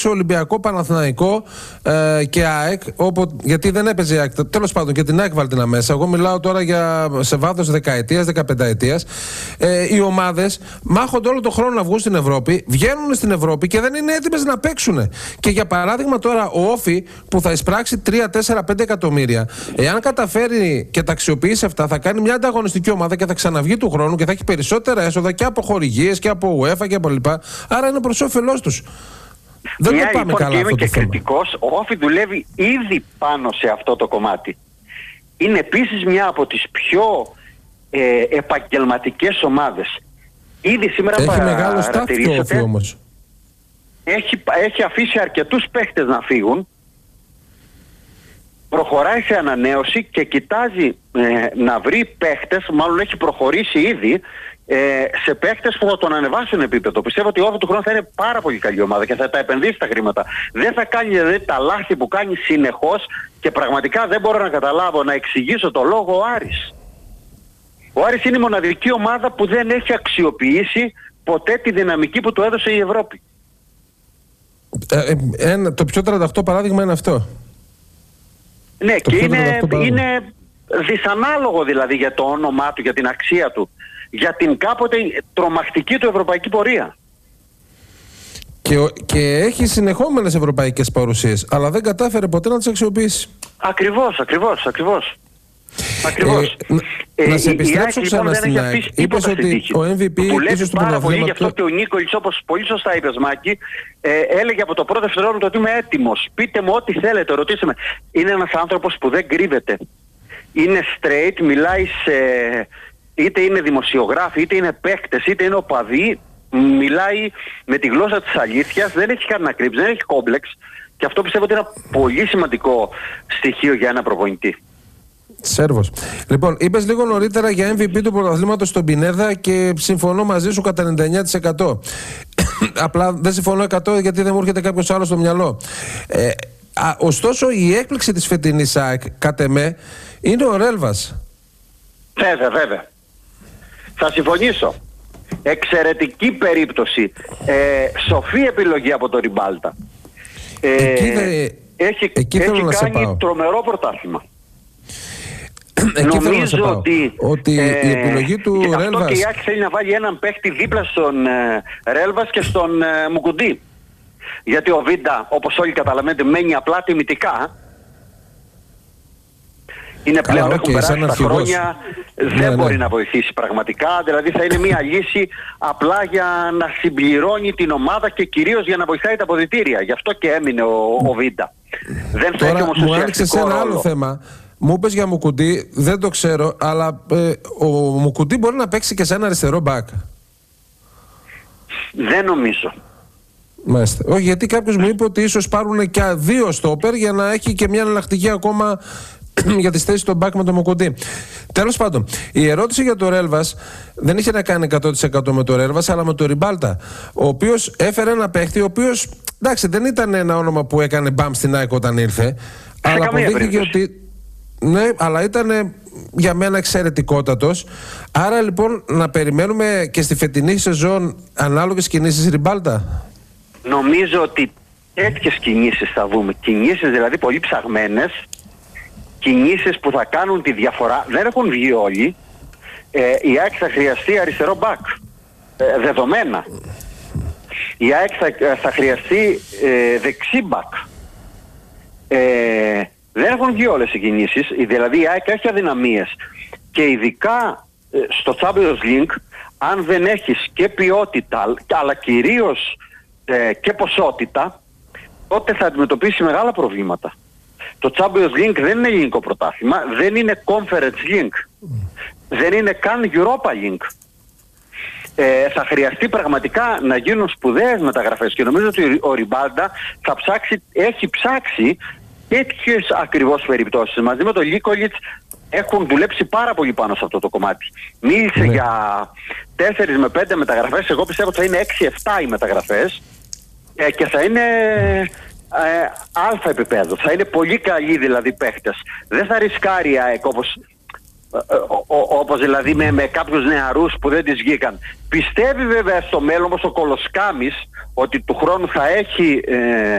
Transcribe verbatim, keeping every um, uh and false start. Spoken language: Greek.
Ολυμπιακό, Παναθηναϊκό ε, και ΑΕΚ, όπου, γιατί δεν έπαιζε η ΑΕΚ. Τέλος πάντων, και την ΑΕΚ βάλτε μέσα. Εγώ μιλάω τώρα για σε βάθος δεκαετίας, δεκαπενταετίας. Ε, οι ομάδες μάχονται όλο τον χρόνο να βγουν στην Ευρώπη, βγαίνουν στην Ευρώπη και δεν είναι έτοιμες να παίξουν. Και για παράδειγμα, τώρα ο Όφι που θα εισπράξει τρία, τέσσερα, πέντε εκατομμύρια, εάν καταφέρει και τα αξιοποιήσει αυτά, θα κάνει μια ανταγωνιστική ομάδα και θα ξαναβγεί του χρόνου και θα έχει περισσότερα έσοδα και από χορηγίες και από UEFA και από λοιπά. Άρα είναι προς όφελός τους. Δεν Μια, το πάμε λοιπόν, καλά και είμαι αυτό και το θέμα. κριτικός, ο Όφι δουλεύει ήδη πάνω σε αυτό το κομμάτι. Είναι επίσης μια από τις πιο ε, επαγγελματικές ομάδες. Ήδη σήμερα έχει μεγάλο στάφι το Όφι όμως. Έχει, έχει αφήσει αρκετούς παίχτες να φύγουν, προχωράει σε ανανέωση και κοιτάζει ε, να βρει παίχτες, μάλλον έχει προχωρήσει ήδη, Ε, σε παίκτες που θα τον ανεβάσουν επίπεδο. Πιστεύω ότι ο του χρόνου θα είναι πάρα πολύ καλή ομάδα και θα τα επενδύσει τα χρήματα. Δεν θα κάνει δηλαδή τα λάθη που κάνει συνεχώς και πραγματικά δεν μπορώ να καταλάβω, να εξηγήσω το λόγο ο Άρης. Ο Άρης είναι η μοναδική ομάδα που δεν έχει αξιοποιήσει ποτέ τη δυναμική που του έδωσε η Ευρώπη. Ε, ε, ένα, το πιο τριάντα οκτώ παράδειγμα είναι αυτό. Ναι, το και είναι, είναι δυσανάλογο δηλαδή για το όνομά του, για την αξία του, για την κάποτε τρομακτική του ευρωπαϊκή πορεία. Και, και έχει συνεχόμενες ευρωπαϊκές παρουσίες, αλλά δεν κατάφερε ποτέ να τις αξιοποιήσει. Ακριβώς, ακριβώς, ακριβώς. Ακριβώς. Ε, ε, να σε επιστρέψω ξανά στην ΑΕΚ. Είπες ότι ο εμ βι πι ίσως του πάρα πολύ, γι' το... αυτό και ο Νίκολης, όπως πολύ σωστά είπες Μάκη, ε, έλεγε από το πρώτο δευτερόλεπτο ότι είμαι έτοιμος. Πείτε μου ό,τι θέλετε, ρωτήστε με. Είναι ένας άνθρωπος που δεν κρύβεται. Είναι straight, μιλάει σε... είτε είναι δημοσιογράφοι, είτε είναι παίκτες, είτε είναι οπαδοί, μιλάει με τη γλώσσα της αλήθειας, δεν έχει κάτι να κρύψει, δεν έχει κόμπλεξ και αυτό πιστεύω ότι είναι ένα πολύ σημαντικό στοιχείο για ένα προπονητή. Σέρβος. Λοιπόν, είπες λίγο νωρίτερα για εμ βι πι του πρωταθλήματος στον Πινέδα και συμφωνώ μαζί σου κατά ενενήντα εννιά τοις εκατό. Απλά δεν συμφωνώ εκατό τοις εκατό γιατί δεν μου έρχεται κάποιος άλλος στο μυαλό. Ε, α, ωστόσο η έκπληξη της φετινής ΑΕΚ, κατ' εμέ, είναι ο Ρέλβας. Βέβαια, βέβαια. Θα συμφωνήσω. Εξαιρετική περίπτωση. Ε, σοφή επιλογή από το Ριμπάλτα. Ε, εκεί δε, έχει εκεί έχει κάνει τρομερό πρωτάθλημα. Εκεί νομίζω ότι, ότι ε, η επιλογή του και Ρέλβας... Αυτό και η Άκη θέλει να βάλει έναν παίχτη δίπλα στον ε, Ρέλβας και στον ε, Μουκουντή. Γιατί ο Βίντα, όπως όλοι καταλαβαίνετε, μένει απλά τιμητικά. Είναι πλέον, Καλά, έχουν okay, περάσει τα χρόνια, δεν ναι, μπορεί ναι. να βοηθήσει πραγματικά. Δηλαδή θα είναι μια λύση απλά για να συμπληρώνει την ομάδα και κυρίως για να βοηθάει τα αποδυτήρια. Γι' αυτό και έμεινε ο, ο Βίντα. Δεν θα έχει όμως μου άνοιξε σε ένα ρόλο. άλλο θέμα. Μου είπες για Μουκουντή, δεν το ξέρω, αλλά ε, ο Μουκουντή μπορεί να παίξει και σε ένα αριστερό μπακ. Δεν νομίζω. Μάλιστα. Όχι, γιατί κάποιος μου είπε ότι ίσως πάρουν και δύο στόπερ για να έχει και μια εναλλακτική ακόμα για τις θέσεις των μπακ με το Μουκουντή. Τέλος πάντων, η ερώτηση για το Ρέλβας δεν είχε να κάνει εκατό τοις εκατό με το Ρέλβας, αλλά με το Ριμπάλτα, ο οποίος έφερε ένα παίχτη, ο οποίος εντάξει, δεν ήταν ένα όνομα που έκανε μπαμ στην ΑΕΚ όταν ήρθε, αλλά αποδείχθηκε ότι. Ναι, αλλά ήταν για μένα εξαιρετικότατος. Άρα λοιπόν να περιμένουμε και στη φετινή σεζόν ανάλογες κινήσεις Ριμπάλτα. Νομίζω ότι τέτοιες κινήσεις θα δούμε. Κινήσεις δηλαδή πολύ ψαγμένες. Κινήσεις που θα κάνουν τη διαφορά. Δεν έχουν βγει όλοι. Ε, η ΑΕΚ θα χρειαστεί αριστερό μπακ. Ε, δεδομένα. Η ΑΕΚ θα, θα χρειαστεί ε, δεξί μπακ. Ε, δεν έχουν βγει όλες οι κινήσεις. Δηλαδή η ΑΕΚ έχει αδυναμίες. Και ειδικά ε, στο Champions League, αν δεν έχεις και ποιότητα αλλά κυρίως ε, και ποσότητα, τότε θα αντιμετωπίσει μεγάλα προβλήματα. Το Champions League δεν είναι ελληνικό πρωτάθλημα, δεν είναι Conference League, δεν είναι καν Europa League. Ε, θα χρειαστεί πραγματικά να γίνουν σπουδαίες μεταγραφές και νομίζω ότι ο Ριμπάλτα θα ψάξει, έχει ψάξει τέτοιες ακριβώς περιπτώσεις. Μαζί με τον Νίκολιτς έχουν δουλέψει πάρα πολύ πάνω σε αυτό το κομμάτι. Μίλησε ναι. για τέσσερις με πέντε μεταγραφές, εγώ πιστεύω ότι θα είναι έξι εφτά οι μεταγραφές ε, και θα είναι ε, αλφα επίπεδο. Θα είναι πολύ καλοί δηλαδή παίχτες. Δεν θα ρισκάρει η ΑΕΚ όπως, ε, όπως δηλαδή με, με κάποιους νεαρούς που δεν τις βγήκαν. Πιστεύει βέβαια στο μέλλον όπως ο Κολοσκάμης ότι του χρόνου θα έχει ε,